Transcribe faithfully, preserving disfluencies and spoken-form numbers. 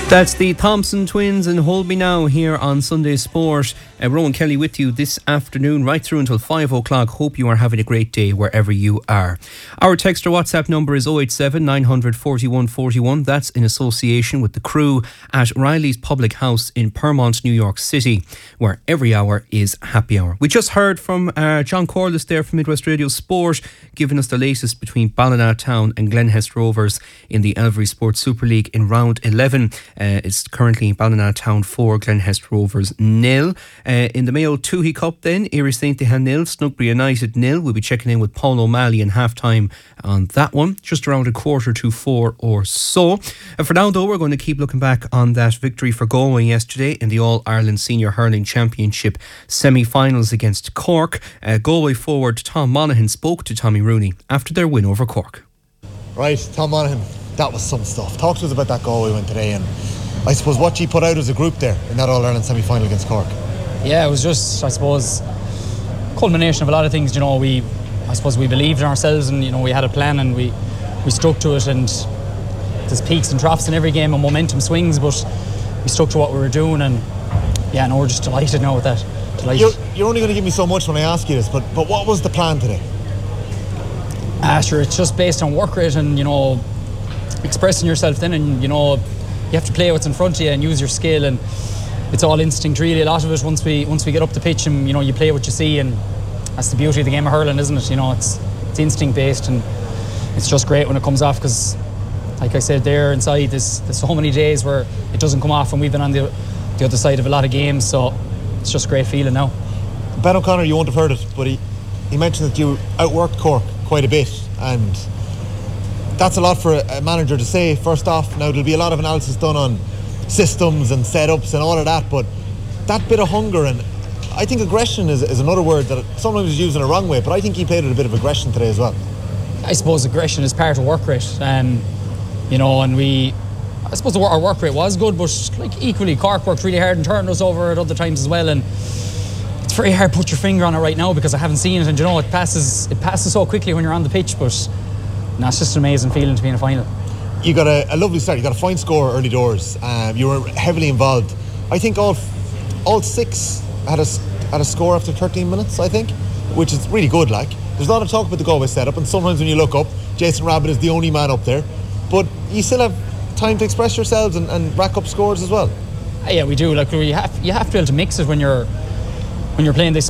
That's the Thompson Twins and Hold Me Now here on Sunday Sport. Uh, Rowan Kelly with you this afternoon right through until five o'clock. Hope you are having a great day wherever you are. Our text or WhatsApp number is oh eight seven, nine hundred, forty-one forty-one. That's in association with the crew at Riley's Public House in Permont, New York City, where every hour is happy hour. We just heard from uh, John Corliss there from Midwest Radio Sport, giving us the latest between Ballina Town and Glenhest Rovers in the Elvery Sports Super League in round eleven. Uh, it's currently Ballina Town four, Glenhest Rovers nil. Uh, in the Mayo Toohey Cup then, Erie Saint Dehan nil, Snugbury United nil. We'll be checking in with Paul O'Malley in half-time on that one, just around a quarter to four or so. Uh, for now though, we're going to keep looking back on that victory for Galway yesterday in the All-Ireland Senior Hurling Championship semi-finals against Cork. Uh, Galway forward Tom Monaghan spoke to Tommy Rooney after their win over Cork. Right, Tom Monaghan, that was some stuff. Talk to us about that Galway win today, and I suppose what you put out as a group there in that All-Ireland semi-final against Cork. Yeah, it was just, I suppose, culmination of a lot of things. You know, we, I suppose we believed in ourselves, and you know, we had a plan, and we, we stuck to it. And there's peaks and troughs in every game, and momentum swings, but we stuck to what we were doing. And yeah, no, we're just delighted now with that. Delighted. You're, you're only going to give me so much when I ask you this, but but what was the plan today? Ah, sure, it's just based on work rate and, you know, expressing yourself then, and you know, you have to play what's in front of you and use your skill, and it's all instinct really, a lot of it. Once we once we get up the pitch and you know, you play what you see, and that's the beauty of the game of hurling, isn't it? You know, it's it's instinct based, and it's just great when it comes off, because like I said there inside, there's, there's so many days where it doesn't come off, and we've been on the the other side of a lot of games, so it's just a great feeling now. Ben O'Connor, you won't have heard it, but he, he mentioned that you outworked Cork quite a bit, and that's a lot for a manager to say. First off, now there'll be a lot of analysis done on systems and setups and all of that, but that bit of hunger, and I think aggression is, is another word that sometimes is used in a wrong way, but I think he played with a bit of aggression today as well. I suppose aggression is part of work rate, um, you know, and we, I suppose our work rate was good, but like equally Cork worked really hard and turned us over at other times as well, and it's very hard to put your finger on it right now because I haven't seen it, and you know, it passes it passes so quickly when you're on the pitch, but no, it's just an amazing feeling to be in a final. You got a, a lovely start. You got a fine score early doors. Um, you were heavily involved. I think all all six had a had a score after thirteen minutes. I think, which is really good. Like, there's a lot of talk about the Galway setup, and sometimes when you look up, Jason Rabbit is the only man up there, but you still have time to express yourselves and, and rack up scores as well. Yeah, we do. Like, you have you have to be able to mix it when you're when you're playing this